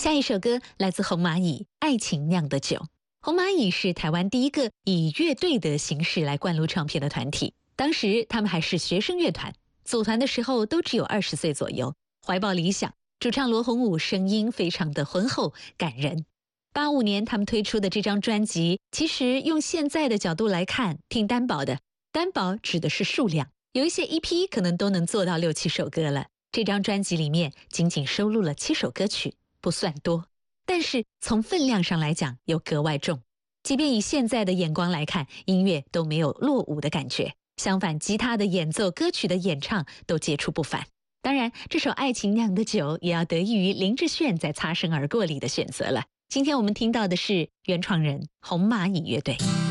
下一首歌来自红蚂蚁，《爱情酿的酒》。红蚂蚁是台湾第一个以乐队的形式来灌录唱片的团体，当时他们还是学生乐团，组团的时候都只有20岁左右，怀抱理想。主唱罗红武声音非常的浑厚感人。85年他们推出的这张专辑，其实用现在的角度来看，挺单薄的。单薄指的是数量，有一些 EP 可能都能做到6、7首歌了。这张专辑里面仅仅收录了7首歌曲，不算多，但是从分量上来讲又格外重。即便以现在的眼光来看，音乐都没有落伍的感觉，相反，吉他的演奏、歌曲的演唱都杰出不凡。当然，这首《爱情酿的酒》也要得益于林志炫在《擦身而过》里的选择了。今天我们听到的是原创人红蚂蚁乐队。